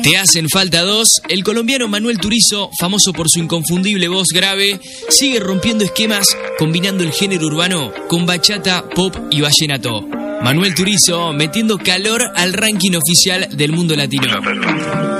Te hacen falta dos. El colombiano Manuel Turizo, famoso por su inconfundible voz grave, sigue rompiendo esquemas combinando el género urbano con bachata, pop y vallenato. Manuel Turizo metiendo calor al ranking oficial del mundo latino.